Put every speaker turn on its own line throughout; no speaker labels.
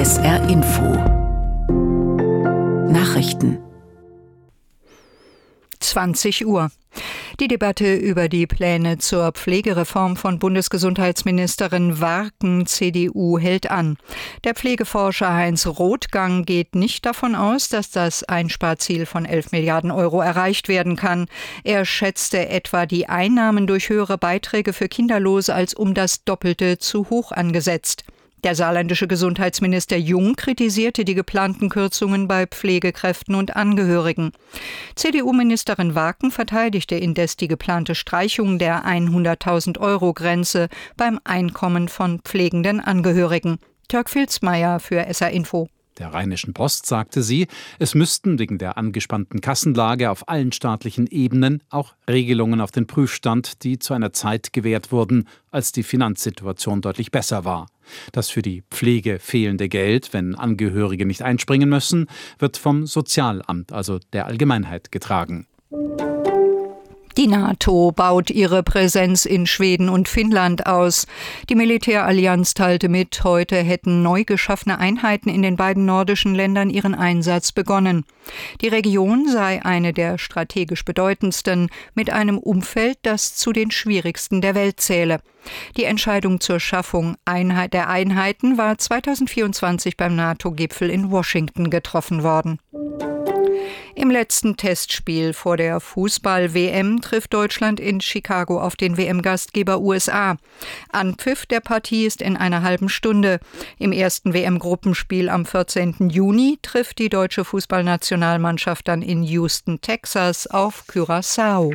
SR Info Nachrichten 20 Uhr. Die Debatte über die Pläne zur Pflegereform von Bundesgesundheitsministerin Warken, CDU, hält an. Der Pflegeforscher Heinz Rothgang geht nicht davon aus, dass das Einsparziel von 11 Milliarden Euro erreicht werden kann. Er schätzte etwa die Einnahmen durch höhere Beiträge für Kinderlose als um das Doppelte zu hoch angesetzt. Der saarländische Gesundheitsminister Jung kritisierte die geplanten Kürzungen bei Pflegekräften und Angehörigen. CDU-Ministerin Warken verteidigte indes die geplante Streichung der 100.000-Euro-Grenze beim Einkommen von pflegenden Angehörigen. Jörg Filzmeier für SR Info.
Der Rheinischen Post sagte sie, es müssten wegen der angespannten Kassenlage auf allen staatlichen Ebenen auch Regelungen auf den Prüfstand, die zu einer Zeit gewährt wurden, als die Finanzsituation deutlich besser war. Das für die Pflege fehlende Geld, wenn Angehörige nicht einspringen müssen, wird vom Sozialamt, also der Allgemeinheit, getragen.
Die NATO baut ihre Präsenz in Schweden und Finnland aus. Die Militärallianz teilte mit, heute hätten neu geschaffene Einheiten in den beiden nordischen Ländern ihren Einsatz begonnen. Die Region sei eine der strategisch bedeutendsten, mit einem Umfeld, das zu den schwierigsten der Welt zähle. Die Entscheidung zur Schaffung der Einheiten war 2024 beim NATO-Gipfel in Washington getroffen worden. Im letzten Testspiel vor der Fußball-WM trifft Deutschland in Chicago auf den WM-Gastgeber USA. Anpfiff der Partie ist in einer halben Stunde. Im ersten WM-Gruppenspiel am 14. Juni trifft die deutsche Fußballnationalmannschaft dann in Houston, Texas auf Curaçao.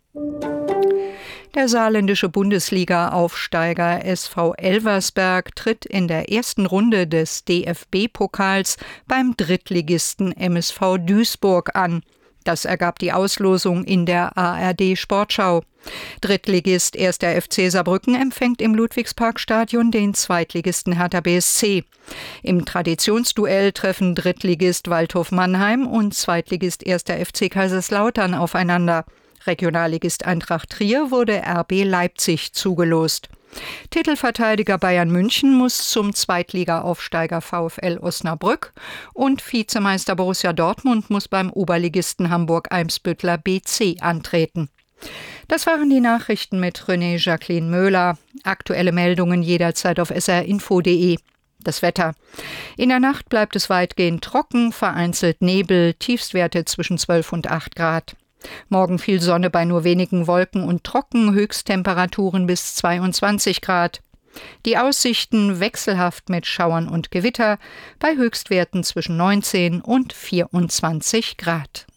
Der saarländische Bundesliga-Aufsteiger SV Elversberg tritt in der ersten Runde des DFB-Pokals beim Drittligisten MSV Duisburg an. Das ergab die Auslosung in der ARD-Sportschau. Drittligist 1. FC Saarbrücken empfängt im Ludwigsparkstadion den Zweitligisten Hertha BSC. Im Traditionsduell treffen Drittligist Waldhof Mannheim und Zweitligist 1. FC Kaiserslautern aufeinander. Regionalligist Eintracht Trier wurde RB Leipzig zugelost. Titelverteidiger Bayern München muss zum Zweitliga-Aufsteiger VfL Osnabrück und Vizemeister Borussia Dortmund muss beim Oberligisten Hamburg-Eimsbüttler BC antreten. Das waren die Nachrichten mit René Jacqueline Möhler. Aktuelle Meldungen jederzeit auf srinfo.de. Das Wetter. In der Nacht bleibt es weitgehend trocken, vereinzelt Nebel, Tiefstwerte zwischen 12 und 8 Grad. Morgen viel Sonne bei nur wenigen Wolken und trocken, Höchsttemperaturen bis 22 Grad. Die Aussichten wechselhaft mit Schauern und Gewitter bei Höchstwerten zwischen 19 und 24 Grad.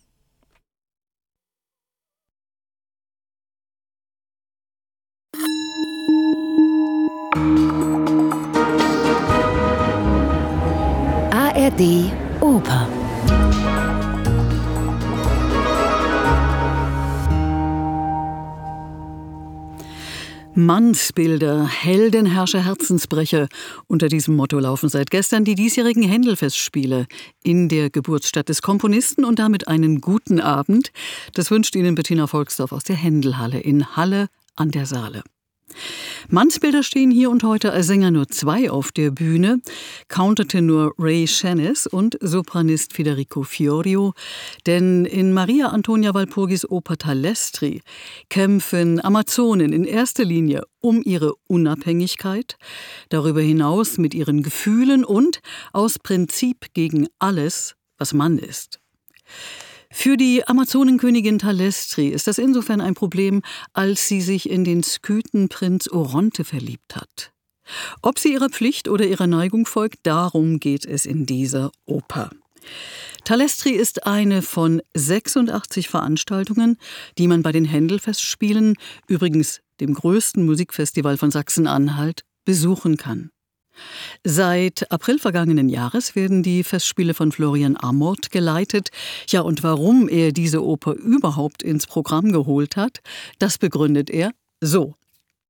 ARD Oper.
Mannsbilder, Heldenherrscher, Herzensbrecher. Unter diesem Motto laufen seit gestern die diesjährigen Händel-Festspiele in der Geburtsstadt des Komponisten und damit einen guten Abend. Das wünscht Ihnen Bettina Volksdorf aus der Händelhalle in Halle an der Saale. Mannsbilder stehen hier und heute als Sänger nur 2 auf der Bühne, Countertenor Ray Shannes und Sopranist Federico Fiorio. Denn in Maria Antonia Walpurgis Oper Talestri kämpfen Amazonen in erster Linie um ihre Unabhängigkeit, darüber hinaus mit ihren Gefühlen und aus Prinzip gegen alles, was Mann ist. Für die Amazonenkönigin Talestri ist das insofern ein Problem, als sie sich in den Skythen Prinz Oronte verliebt hat. Ob sie ihrer Pflicht oder ihrer Neigung folgt, darum geht es in dieser Oper. Talestri ist eine von 86 Veranstaltungen, die man bei den Händel-Festspielen, übrigens dem größten Musikfestival von Sachsen-Anhalt, besuchen kann. Seit April vergangenen Jahres werden die Festspiele von Florian Amort geleitet. Ja, und warum er diese Oper überhaupt ins Programm geholt hat, das begründet er so.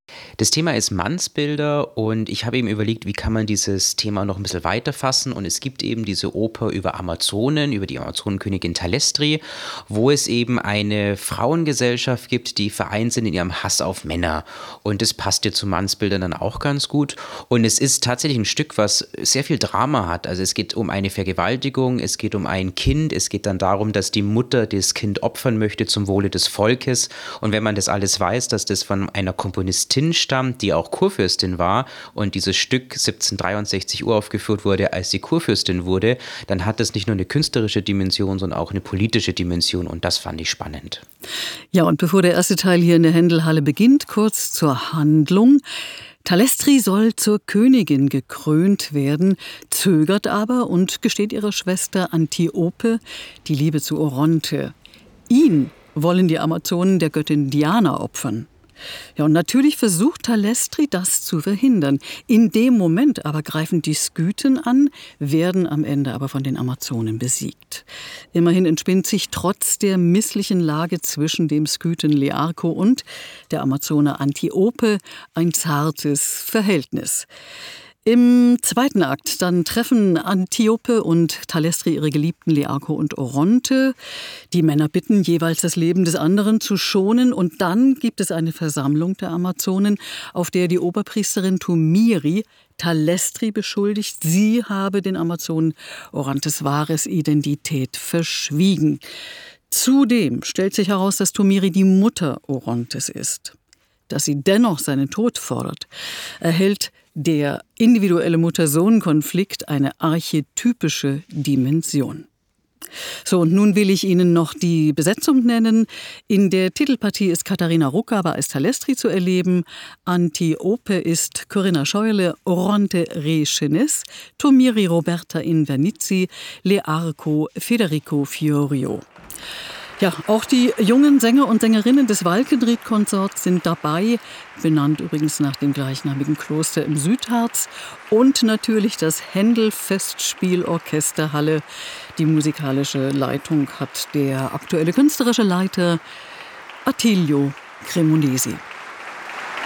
Das Thema ist Mannsbilder und ich habe eben überlegt, wie kann man dieses Thema noch ein bisschen weiter fassen, und es gibt eben diese Oper über Amazonen, über die Amazonenkönigin Thalestri, wo es eben eine Frauengesellschaft gibt, die vereint sind in ihrem Hass auf Männer, und das passt ja zu Mannsbildern dann auch ganz gut, und es ist tatsächlich ein Stück, was sehr viel Drama hat. Also es geht um eine Vergewaltigung, es geht um ein Kind, es geht dann darum, dass die Mutter das Kind opfern möchte zum Wohle des Volkes, und wenn man das alles weiß, dass das von einer Komponistin stammt, die auch Kurfürstin war und dieses Stück 1763 uraufgeführt wurde, als sie Kurfürstin wurde, dann hat das nicht nur eine künstlerische Dimension, sondern auch eine politische Dimension, und das fand ich spannend.
Ja, und bevor der erste Teil hier in der Händelhalle beginnt, kurz zur Handlung. Thalestri soll zur Königin gekrönt werden, zögert aber und gesteht ihrer Schwester Antiope die Liebe zu Oronte. Ihn wollen die Amazonen der Göttin Diana opfern. Ja, und natürlich versucht Thalestri, das zu verhindern. In dem Moment aber greifen die Skythen an, werden am Ende aber von den Amazonen besiegt. Immerhin entspinnt sich trotz der misslichen Lage zwischen dem Skythen Learco und der Amazone Antiope ein zartes Verhältnis. Im zweiten Akt dann treffen Antiope und Thalestri ihre Geliebten Learco und Oronte. Die Männer bitten jeweils, das Leben des anderen zu schonen. Und dann gibt es eine Versammlung der Amazonen, auf der die Oberpriesterin Thumiri Thalestri beschuldigt, sie habe den Amazonen Orontes wahres Identität verschwiegen. Zudem stellt sich heraus, dass Thumiri die Mutter Orontes ist. Dass sie dennoch seinen Tod fordert, erhält der individuelle Mutter-Sohn-Konflikt eine archetypische Dimension. So, und nun will ich Ihnen noch die Besetzung nennen. In der Titelpartie ist Katharina Ruckaba als Thalestri zu erleben. Antiope ist Corinna Scheurle, Oronte Reschenes, Thumiri Roberta Invernizzi, Learco Federico Fiorio. Ja, auch die jungen Sänger und Sängerinnen des Walkenried-Konsorts sind dabei, benannt übrigens nach dem gleichnamigen Kloster im Südharz, und natürlich das Händel-Festspielorchester Halle. Die musikalische Leitung hat der aktuelle künstlerische Leiter Attilio Cremonesi.